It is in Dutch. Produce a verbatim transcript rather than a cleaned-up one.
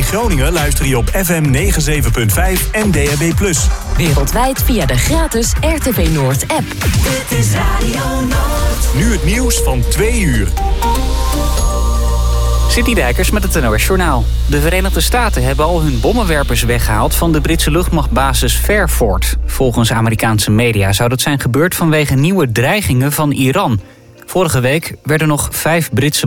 Groningen luister je op F M negenenzeventig punt vijf en D A B plus. Wereldwijd via de gratis R T V Noord app. Dit is Radio Noord. Nu het nieuws van twee uur. Citydijkers met het N O S Journaal. De Verenigde Staten hebben al hun bommenwerpers weggehaald van de Britse luchtmachtbasis Fairford. Volgens Amerikaanse media zou dat zijn gebeurd vanwege nieuwe dreigingen van Iran. Vorige week werden nog vijf Britse